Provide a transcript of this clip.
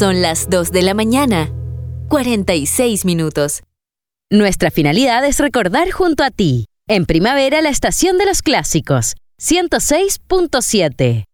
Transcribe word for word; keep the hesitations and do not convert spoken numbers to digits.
Son las dos de la mañana, cuarenta y seis minutos. Nuestra finalidad es recordar junto a ti. En primavera, la estación de los clásicos, ciento seis punto siete.